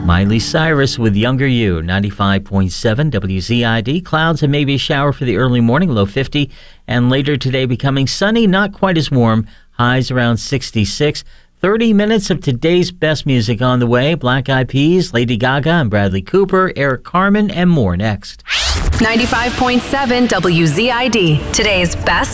Miley Cyrus with Younger You, 95.7 WZID. Clouds and maybe a shower for the early morning, low 50. And later today becoming sunny, not quite as warm, highs around 66. 30 minutes of today's best music on the way. Black Eyed Peas, Lady Gaga and Bradley Cooper, Eric Carmen, and more next. 95.7 WZID. Today's best